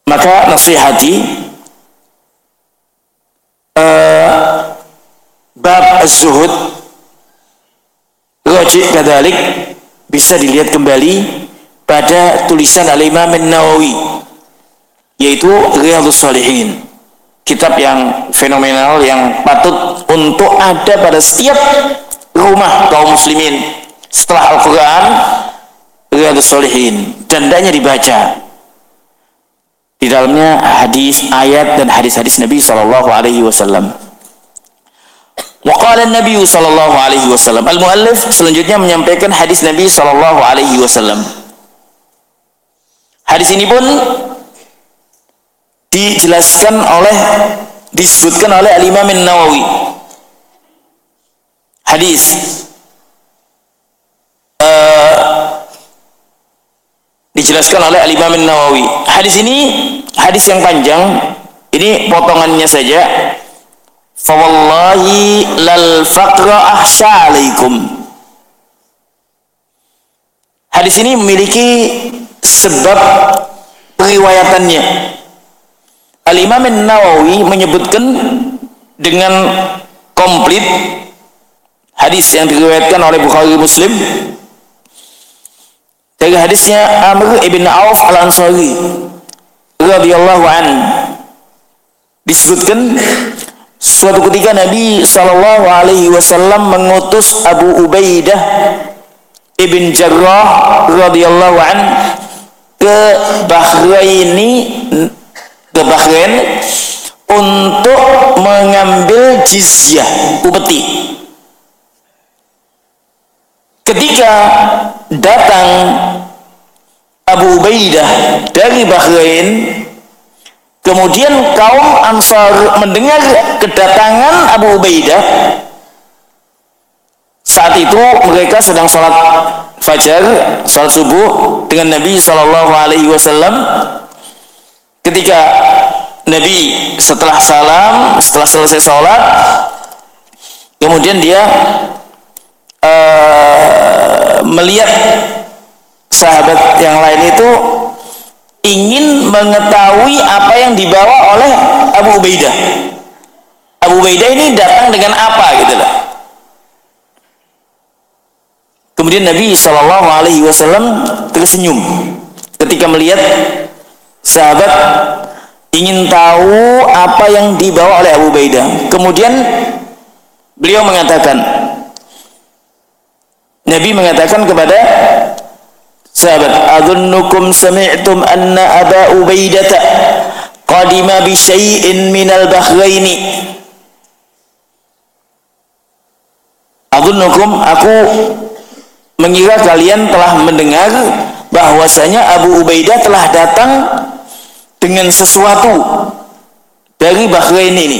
Maka nasihati bab az-zuhud rajih kadalik bisa dilihat kembali pada tulisan Al-Imam An-Nawawi, yaitu Riyadhus Shalihin, kitab yang fenomenal yang patut untuk ada pada setiap rumah kaum muslimin setelah Al-Quran. Riyadhus Shalihin, dan hendaknya dibaca. Di dalamnya hadis, ayat dan hadis-hadis Nabi sallallahu alaihi wasallam. Wa qala an-nabiy sallallahu alaihi wasallam. Al-muallif selanjutnya menyampaikan hadis Nabi sallallahu alaihi wasallam. Hadis ini pun disebutkan oleh Al-Imam An-Nawawi. Hadis dijelaskan oleh Al-Imam An-Nawawi. Hadis ini hadis yang panjang. Ini potongannya saja. Fa wallahi lal faqra ahsha alaikum. Hadis ini memiliki sebab periwayatannya. Al-Imam An-Nawawi menyebutkan dengan komplit hadis yang diriwayatkan oleh Bukhari Muslim dari hadisnya Amr ibn Auf al-Ansari radhiyallahu an. Disebutkan suatu ketika Nabi sallallahu alaihi wasallam mengutus Abu Ubaidah ibn Jarrah radhiyallahu an ke Bahrain untuk mengambil jizyah, upeti. Ketika datang Abu Ubaidah dari Bahrain, kemudian kaum Ansar mendengar kedatangan Abu Ubaidah. Saat itu mereka sedang sholat fajar, sholat subuh dengan Nabi sallallahu alaihi wasallam. Ketika Nabi setelah selesai sholat, kemudian dia melihat sahabat yang lain itu ingin mengetahui apa yang dibawa oleh Abu Ubaidah. Abu Ubaidah ini datang dengan apa gitu lah. Kemudian Nabi sallallahu alaihi wasallam tersenyum ketika melihat sahabat ingin tahu apa yang dibawa oleh Abu Ubaidah. Kemudian beliau mengatakan, Nabi mengatakan kepada sahabat, "Adunnukum sami'tum anna Aba Ubaidah qadima bi syai'in minal Bahraini." Adunnukum, aku mengira kalian telah mendengar bahwasanya Abu Ubaidah telah datang dengan sesuatu dari Bahrain ini.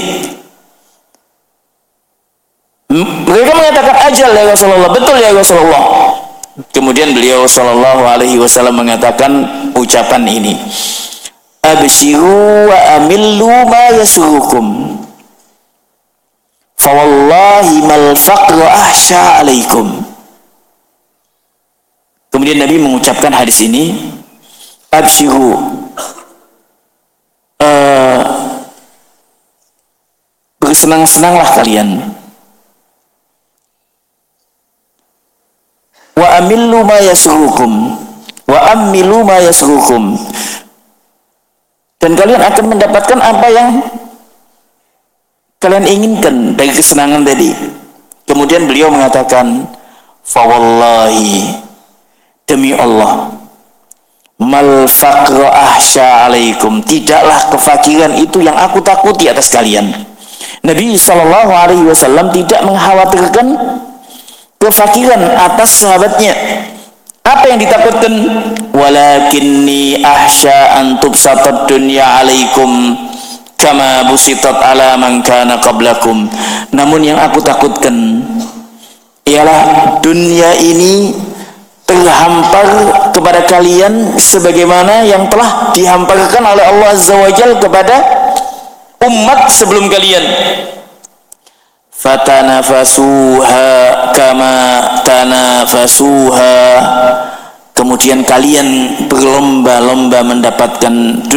Mereka mengatakan, ajal ya Rasulullah, betul ya Rasulullah. Kemudian beliau sallallahu alaihi wasallam mengatakan ucapan ini, abshiru wa amillu ma yasurukum fa wallahi mal faqru ahsha alaikum. Kemudian Nabi mengucapkan hadis ini, abshiru, bersenang-senanglah kalian, wa amillu ma yasurukum, dan kalian akan mendapatkan apa yang kalian inginkan dari kesenangan tadi. Kemudian beliau mengatakan, fa wallahi, demi Allah, mal faqra ahsya alaikum, tidaklah kefakiran itu yang aku takuti atas kalian. Nabi sallallahu alaihi wasallam tidak mengkhawatirkan kefakiran atas sahabatnya. Apa yang ditakutkan? Walakinni ahsya an tubsatad dunya alaikum kama busitat ala man kana qablakum. Namun yang aku takutkan ialah dunia ini terhampar kepada kalian sebagaimana yang telah dihamparkan oleh Allah Azza wa Jalla kepada umat sebelum kalian. Fatanafasuha kama tanafasuha, kemudian kalian berlomba-lomba mendapatkan